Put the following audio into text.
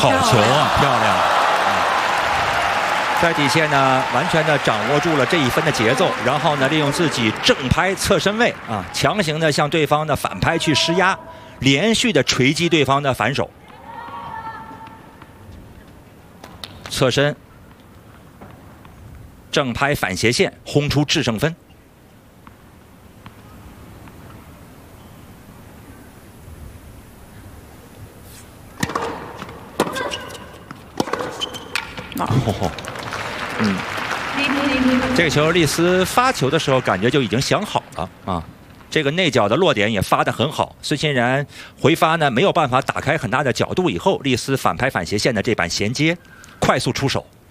好球啊，漂亮！在底线呢，完全的掌握住了这一分的节奏，然后呢，利用自己正拍侧身位啊，强行的向对方的反拍去施压，连续的锤击对方的反手，侧身正拍反斜线，轰出制胜分。这个球丽丝发球的时候，感觉就已经想好了啊。这个内角的落点也发得很好，孙欣然回发呢没有办法打开很大的角度，以后丽丝反拍反斜线的这板衔接，快速出手。